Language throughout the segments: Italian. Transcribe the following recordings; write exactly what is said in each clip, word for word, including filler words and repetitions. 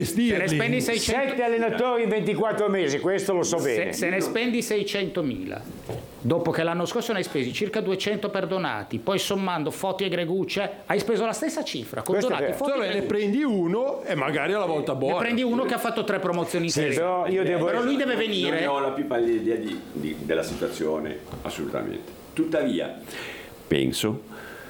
Se ne spendi seicento... sette allenatori in ventiquattro mesi, questo lo so se, bene. Se ne spendi seicentomila, dopo che l'anno scorso ne hai spesi circa duecento per Donati, poi sommando Foti e Greguccia, hai speso la stessa cifra con Questo Donati, Foti cioè, e ne prendi uno e magari alla volta buona. Ne prendi uno che ha fatto tre promozioni in Sì, serie. però io devo- Però lui deve venire. Non ne ho la più pallida idea di, di, della situazione, assolutamente. Tuttavia, penso,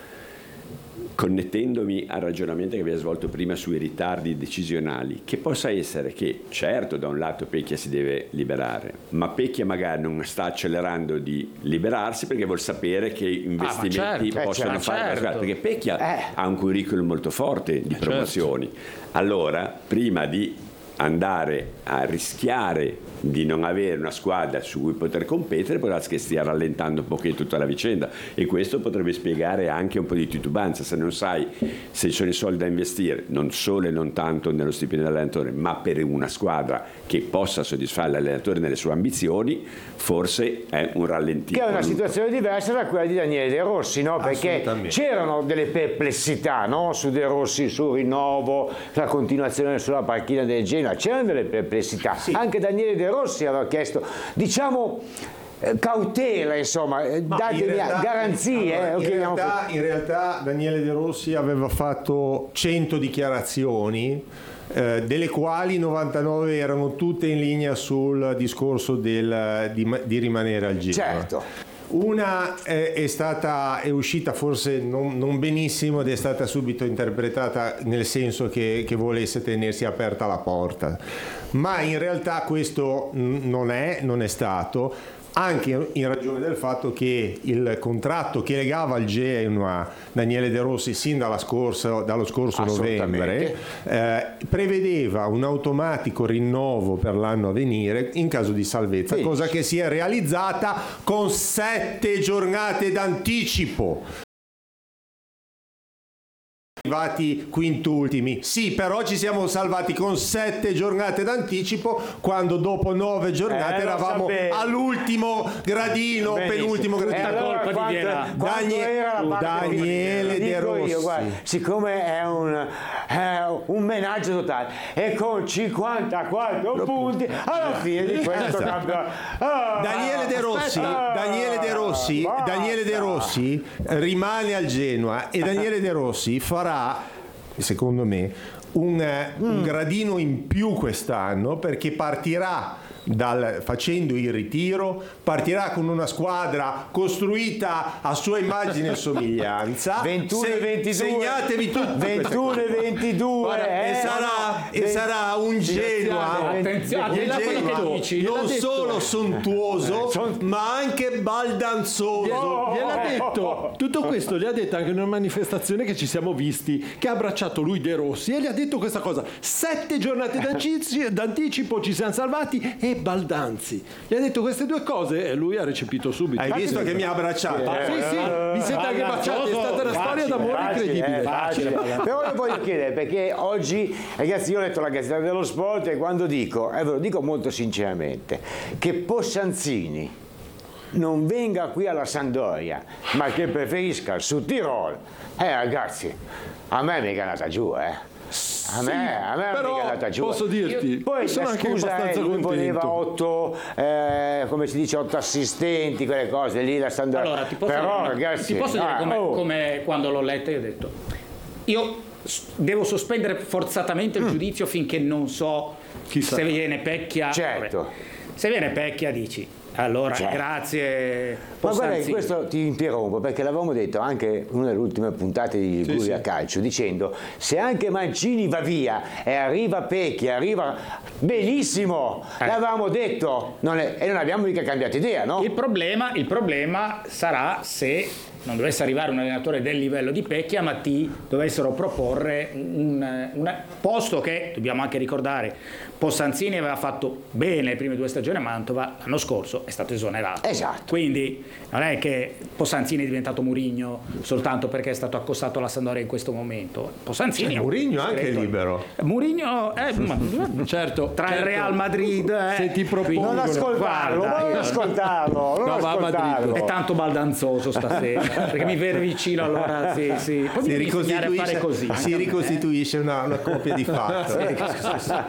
connettendomi al ragionamento che abbiamo svolto prima sui ritardi decisionali, che possa essere che, certo, da un lato Pecchia si deve liberare, ma Pecchia magari non sta accelerando di liberarsi perché vuol sapere che investimenti Ah, ma certo, possono eh, fare, certo. perché Pecchia Eh. ha un curriculum molto forte di promozioni. Allora, prima di andare a rischiare di non avere una squadra su cui poter competere, può darsi che stia rallentando un pochino tutta la vicenda, e questo potrebbe spiegare anche un po' di titubanza. Se non sai se ci sono i soldi da investire, non solo e non tanto nello stipendio dell'allenatore, ma per una squadra che possa soddisfare l'allenatore nelle sue ambizioni, forse è un rallentino. Che è una situazione diversa da quella di Daniele De Rossi, no? Perché c'erano delle perplessità, no? Su De Rossi, sul rinnovo, la continuazione sulla panchina del Genoa, c'erano delle perplessità. Sì. Anche Daniele De Rossi aveva chiesto, diciamo, eh, cautela, insomma, eh, Ma datemi in realtà- garanzie. allora, eh, in, ok, realtà, in realtà Daniele De Rossi aveva fatto cento dichiarazioni, eh, delle quali novantanove erano tutte in linea sul discorso del, di, di rimanere al Genoa. Certo. Una è, è stata è uscita forse non, non benissimo ed è stata subito interpretata nel senso che, che volesse tenersi aperta la porta, ma in realtà questo non è, non è stato, anche in ragione del fatto che il contratto che legava al Genoa Daniele De Rossi sin dalla scorsa, dallo scorso novembre eh, prevedeva un automatico rinnovo per l'anno a venire in caso di salvezza, sì, cosa che si è realizzata con sette giornate d'anticipo. Arrivati quintultimi, sì, però ci siamo salvati con sette giornate d'anticipo, quando dopo nove giornate Eh, lo eravamo sapevo. all'ultimo gradino, Benissimo. penultimo E gradino. allora, colpa di quanto- Viera. quanto Danie- era la parte Daniele di- De dico io, Rossi. guarda, siccome è un, è un menaggio totale e con cinquantaquattro punti alla fine di questo Esatto. campionato. Ah, Daniele De Rossi, aspetta. Daniele De Rossi, Basta. Daniele De Rossi rimane al Genoa e Daniele De Rossi farà, secondo me, un, un gradino in più quest'anno, perché partirà dal, facendo il ritiro, partirà con una squadra costruita a sua immagine e somiglianza. ventuno e ventidue. Segnatevi tutti ventuno e ventidue. Guarda, e, eh, sarà, e ve- sarà un Genoa, Attenzione, un attenta a quello che Genoa dici. non Gliel'ha detto. solo sontuoso, Son- ma anche baldanzoso. Gliel'ha detto, tutto questo gli ha detto anche in una manifestazione che ci siamo visti, che ha abbracciato lui De Rossi e gli ha detto questa cosa: sette giornate d'anticipo, d'anticipo ci siamo salvati, e Baldanzi gli ha detto queste due cose e lui ha recepito subito. Hai visto che mi ha abbracciato? Sì, sì, vi siete anche baciati, è stata una storia d'amore Facile, incredibile. eh, facile. Però io voglio chiedere, perché oggi, ragazzi, io ho letto la Gazzetta dello Sport e quando dico, e ve lo dico molto sinceramente, che Possanzini non venga qui alla Sampdoria, ma che preferisca il Sud Tirol, eh ragazzi, a me mi è andata giù, eh. A me, a me però mica è andata giù. posso dirti, Poi sono la anche scusa è, abbastanza lui voleva contento. otto, eh, come si dice, otto assistenti, quelle cose lì, la Sampdoria. Allora, ti posso Però, dire, ragazzi, ti posso dire ah, come, oh. come quando l'ho letta io ho detto, io s- devo sospendere forzatamente il giudizio finché non so Chi se sarà. viene Pecchia. Certo. Vabbè. Se viene Pecchia dici, allora Certo. grazie Ma guarda, Possanzini. questo ti interrompo perché l'avevamo detto anche in una delle ultime puntate di Liguria sì. Calcio, dicendo se anche Mancini va via e arriva Pecchia, arriva benissimo, Eh. l'avevamo detto non è- e non abbiamo mica cambiato idea, no? Il problema, il problema sarà se non dovesse arrivare un allenatore del livello di Pecchia, ma ti dovessero proporre un, un posto che, dobbiamo anche ricordare, Possanzini aveva fatto bene le prime due stagioni a Mantova, l'anno scorso è stato esonerato. Esatto. Quindi non è che Possanzini è diventato Mourinho soltanto perché è stato accostato alla Sampdoria in questo momento. Possanzini è un Mourinho anche è diretto- libero. Mourinho è ma- Certo, tra il certo. Real Madrid eh, Se ti propongono- Non ascoltarlo, Guarda, non io- ascoltarlo, non No, va a Madrid. ascoltarlo. è tanto baldanzoso stasera perché mi vede vicino, allora sì, sì. Poi Si mi devi insegnare a fare ricostituisce, così. si ricostituisce una, una coppia di fatto.